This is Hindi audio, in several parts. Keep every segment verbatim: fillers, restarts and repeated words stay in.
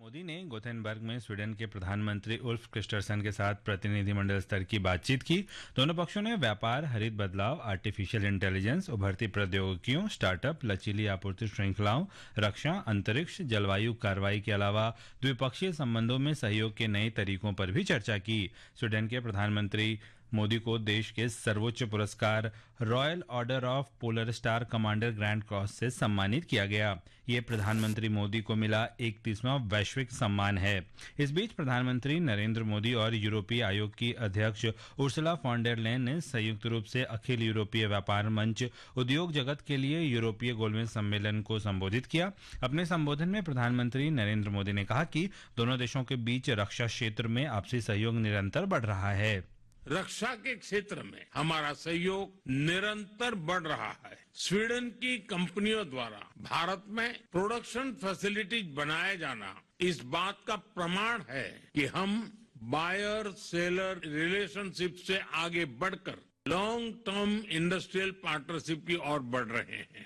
मोदी ने गोथेनबर्ग में स्वीडन के प्रधानमंत्री उल्फ क्रिस्टरसन के साथ प्रतिनिधिमंडल स्तर की बातचीत की। दोनों पक्षों ने व्यापार, हरित बदलाव, आर्टिफिशियल इंटेलिजेंस, उभरती प्रौद्योगिकियों, स्टार्टअप, लचीली आपूर्ति श्रृंखलाओं, रक्षा, अंतरिक्ष, जलवायु कार्रवाई के अलावा द्विपक्षीय संबंधों में सहयोग के नए तरीकों पर भी चर्चा की। स्वीडन के प्रधानमंत्री मोदी को देश के सर्वोच्च पुरस्कार royal order of polar star commander grand cross से सम्मानित किया गया। ये प्रधानमंत्री मोदी को मिला इकतीसवां वैश्विक सम्मान है। इस बीच प्रधानमंत्री नरेंद्र मोदी और यूरोपीय आयोग की अध्यक्ष उर्सुला फॉन डेर लेयन ने संयुक्त रूप से अखिल यूरोपीय व्यापार मंच उद्योग जगत के लिए यूरोपीय गोलमेज सम्मेलन को संबोधित किया। अपने संबोधन में प्रधानमंत्री नरेंद्र मोदी ने कहा कि दोनों देशों के बीच रक्षा क्षेत्र में आपसी सहयोग निरंतर बढ़ रहा है। रक्षा के क्षेत्र में हमारा सहयोग निरंतर बढ़ रहा है। स्वीडन की कंपनियों द्वारा भारत में प्रोडक्शन फैसिलिटीज बनाया जाना इस बात का प्रमाण है कि हम बायर सेलर रिलेशनशिप से आगे बढ़कर लॉन्ग टर्म इंडस्ट्रियल पार्टनरशिप की ओर बढ़ रहे हैं।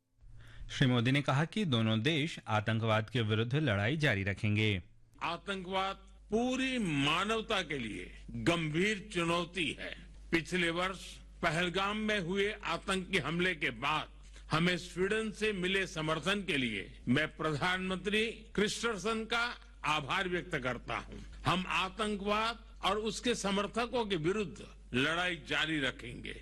श्री मोदी ने कहा कि दोनों देश आतंकवाद के विरुद्ध लड़ाई जारी रखेंगे। आतंकवाद पूरी मानवता के लिए गंभीर चुनौती है। पिछले वर्ष पहलगाम में हुए आतंकी हमले के बाद हमें स्वीडन से मिले समर्थन के लिए मैं प्रधानमंत्री क्रिस्टरसन का आभार व्यक्त करता हूं। हम आतंकवाद और उसके समर्थकों के विरुद्ध लड़ाई जारी रखेंगे।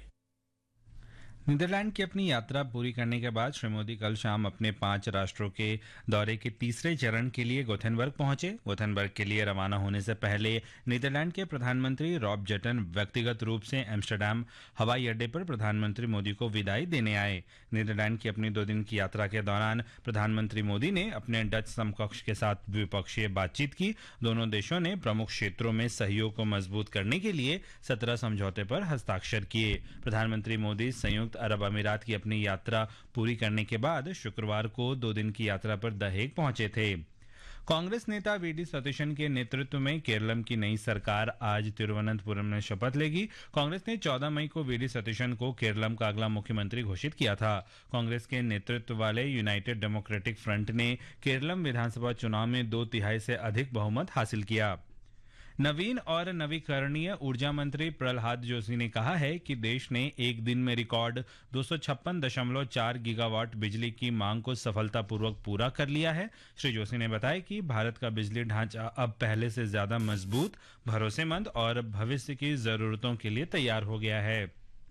नीदरलैंड की अपनी यात्रा पूरी करने के बाद श्री मोदी कल शाम अपने पांच राष्ट्रों के दौरे के तीसरे चरण के लिए गोथेनबर्ग पहुंचे। गोथेनबर्ग के लिए रवाना होने से पहले नीदरलैंड के प्रधानमंत्री रॉब जेटन व्यक्तिगत रूप से एम्स्टर्डम हवाई अड्डे पर प्रधानमंत्री मोदी को विदाई देने आए। नीदरलैंड की अपनी दो दिन की यात्रा के दौरान प्रधानमंत्री मोदी ने अपने डच समकक्ष के साथ द्विपक्षीय बातचीत की। दोनों देशों ने प्रमुख क्षेत्रों में सहयोग को मजबूत करने के लिए सत्रह समझौते पर हस्ताक्षर किए। प्रधानमंत्री मोदी संयुक्त अरब अमीरात की अपनी यात्रा पूरी करने के बाद शुक्रवार को दो दिन की यात्रा पर द हेग पहुंचे थे। कांग्रेस नेता वी डी सतीशन के नेतृत्व में केरलम की नई सरकार आज तिरुवनंतपुरम में शपथ लेगी। कांग्रेस ने चौदह मई को वी डी सतीशन को केरलम का अगला मुख्यमंत्री घोषित किया था। कांग्रेस के नेतृत्व वाले यूनाइटेड डेमोक्रेटिक फ्रंट ने केरलम विधानसभा चुनाव में दो तिहाई से अधिक बहुमत हासिल किया। नवीन और नवीकरणीय ऊर्जा मंत्री प्रहलाद जोशी ने कहा है कि देश ने एक दिन में रिकॉर्ड दो सौ छप्पन दशमलव चार गीगावाट बिजली की मांग को सफलतापूर्वक पूरा कर लिया है। श्री जोशी ने बताया कि भारत का बिजली ढांचा अब पहले से ज्यादा मजबूत, भरोसेमंद और भविष्य की जरूरतों के लिए तैयार हो गया है।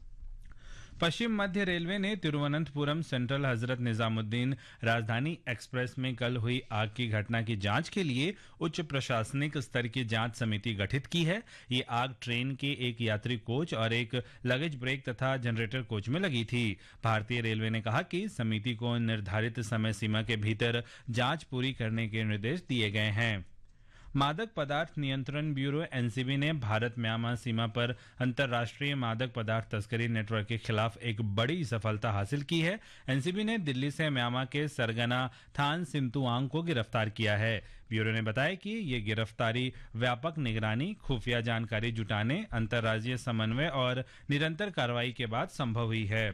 पश्चिम मध्य रेलवे ने तिरुवनंतपुरम सेंट्रल हजरत निजामुद्दीन राजधानी एक्सप्रेस में कल हुई आग की घटना की जांच के लिए उच्च प्रशासनिक स्तर की जांच समिति गठित की है। ये आग ट्रेन के एक यात्री कोच और एक लगेज ब्रेक तथा जनरेटर कोच में लगी थी। भारतीय रेलवे ने कहा कि समिति को निर्धारित समय सीमा के भीतर जांच पूरी करने के निर्देश दिए गए हैं। मादक पदार्थ नियंत्रण ब्यूरो एन सी बी ने भारत म्यांमार सीमा पर अंतर्राष्ट्रीय मादक पदार्थ तस्करी नेटवर्क के खिलाफ एक बड़ी सफलता हासिल की है। एन सी बी ने दिल्ली से म्यांमार के सरगना थान सिंतुआंग को गिरफ्तार किया है। ब्यूरो ने बताया कि ये गिरफ्तारी व्यापक निगरानी, खुफिया जानकारी जुटाने, अंतर्राज्यीय समन्वय और निरंतर कार्रवाई के बाद संभव हुई है।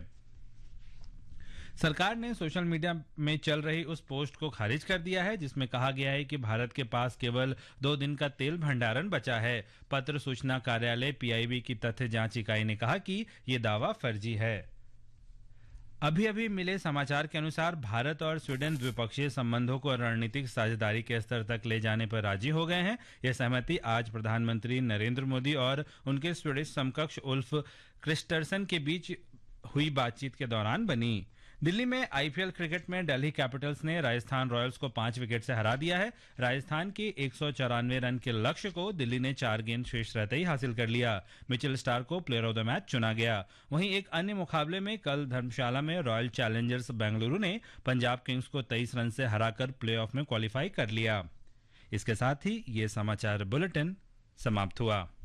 सरकार ने सोशल मीडिया में चल रही उस पोस्ट को खारिज कर दिया है जिसमें कहा गया है कि भारत के पास केवल दो दिन का तेल भंडारण बचा है। पत्र सूचना कार्यालय पी आई बी की तथ्य जांच इकाई ने कहा कि यह दावा फर्जी है। अभी अभी मिले समाचार के अनुसार भारत और स्वीडन द्विपक्षीय संबंधों को रणनीतिक साझेदारी के स्तर तक ले जाने पर राजी हो गए हैं। यह सहमति आज प्रधानमंत्री नरेंद्र मोदी और उनके स्वीडिश समकक्ष उल्फ क्रिस्टरसन के बीच हुई बातचीत के दौरान बनी। दिल्ली में आई पी एल क्रिकेट में दिल्ली कैपिटल्स ने राजस्थान रॉयल्स को पांच विकेट से हरा दिया है। राजस्थान के एक सौ चौरानवे रन के लक्ष्य को दिल्ली ने चार गेंद शेष रहते ही हासिल कर लिया। मिचेल स्टार्क को प्लेयर ऑफ द मैच चुना गया। वहीं एक अन्य मुकाबले में कल धर्मशाला में रॉयल चैलेंजर्स बेंगलुरु ने पंजाब किंग्स को तेईस रन से हराकर प्लेऑफ में क्वालिफाई कर लिया। इसके साथ ही ये समाचार बुलेटिन समाप्त हुआ।